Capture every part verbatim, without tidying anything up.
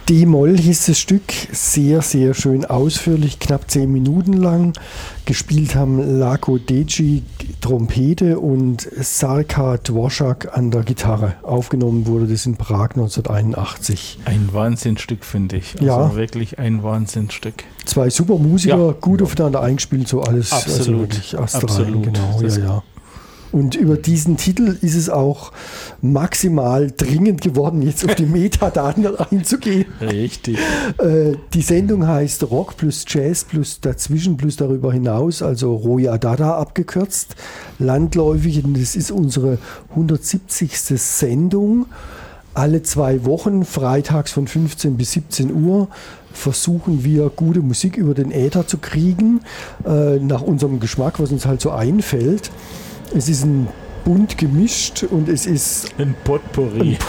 D-Moll hieß das Stück, sehr, sehr schön ausführlich, knapp zehn Minuten lang. Gespielt haben Lako Deci Trompete und Sarka Dvorak an der Gitarre. Aufgenommen wurde das in Prag neunzehnhunderteinundachtzig. Ein Wahnsinnstück, finde ich. Also ja. Wirklich ein Wahnsinnsstück. Zwei super Musiker, ja. gut aufeinander eingespielt, so alles. Absolut. Also wirklich astrein, Absolut. genau, Das ja, ja. Und über diesen Titel ist es auch maximal dringend geworden, jetzt auf die Metadaten einzugehen. Richtig. Äh, die Sendung heißt Rock plus Jazz plus dazwischen plus darüber hinaus, also Roya Dada abgekürzt, landläufig. Und das ist unsere hundertsiebzigste Sendung. Alle zwei Wochen, freitags von fünfzehn bis siebzehn Uhr, versuchen wir, gute Musik über den Äther zu kriegen, äh, nach unserem Geschmack, was uns halt so einfällt. Es ist ein bunt gemischt und es ist ein Potpourri.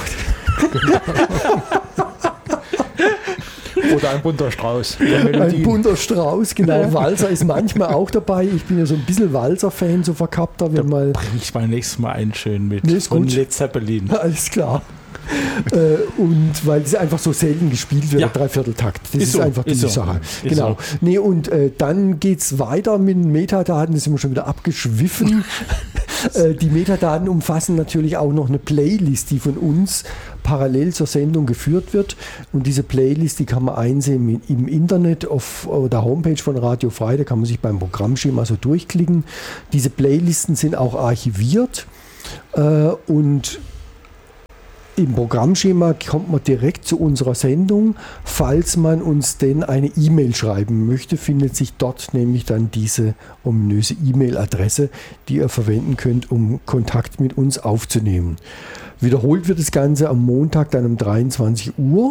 Oder ein bunter Strauß. Ein bunter Strauß, genau. Walzer ist manchmal auch dabei. Ich bin ja so ein bisschen Walzer-Fan, so verkappter. Wenn da mal bringe ich mal nächstes Mal einen schön mit. Nee, ist gut. Von Led Zeppelin. Alles klar. äh, und weil es einfach so selten gespielt wird, ja. Dreivierteltakt. Das ist, ist so, einfach die ist so. Sache. Ist genau. So. Nee, und äh, dann geht es weiter mit den Metadaten, da sind wir schon wieder abgeschwiffen. äh, die Metadaten umfassen natürlich auch noch eine Playlist, die von uns parallel zur Sendung geführt wird. Und diese Playlist, die kann man einsehen im Internet auf der Homepage von Radio Frei, da kann man sich beim Programmschema so durchklicken. Diese Playlisten sind auch archiviert äh, und im Programmschema kommt man direkt zu unserer Sendung. Falls man uns denn eine E-Mail schreiben möchte, findet sich dort nämlich dann diese ominöse E-Mail-Adresse, die ihr verwenden könnt, um Kontakt mit uns aufzunehmen. Wiederholt wird das Ganze am Montag dann um dreiundzwanzig Uhr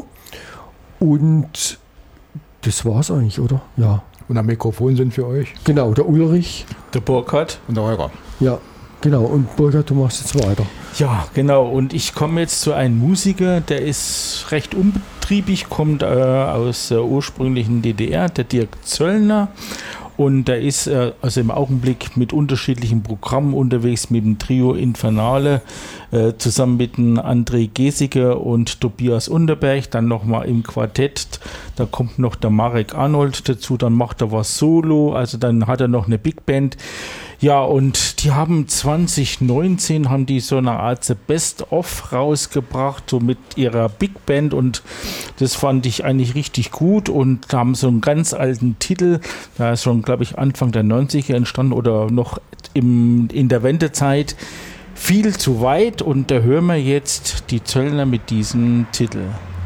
und das war's eigentlich, oder? Ja. Und am Mikrofon sind für euch? Genau, der Ulrich. Der Burkhard. Und der Holger. Ja. Genau, und Burkhard, du machst jetzt weiter. Ja, genau. Und ich komme jetzt zu einem Musiker, der ist recht unbetriebig, kommt äh, aus der ursprünglichen D D R, der Dirk Zöllner. Und der ist äh, also im Augenblick mit unterschiedlichen Programmen unterwegs, mit dem Trio Infernale, äh, zusammen mit dem André Gesicke und Tobias Unterberg, dann nochmal im Quartett. Da kommt noch der Marek Arnold dazu, dann macht er was solo, also dann hat er noch eine Big Band. Ja, und die haben zwanzig neunzehn haben die so eine Art The Best of rausgebracht, so mit ihrer Big Band, und das fand ich eigentlich richtig gut, und haben so einen ganz alten Titel, da ist schon, glaube ich, Anfang der neunziger entstanden oder noch im, in der Wendezeit, Viel zu weit, und da hören wir jetzt die Zöllner mit diesem Titel.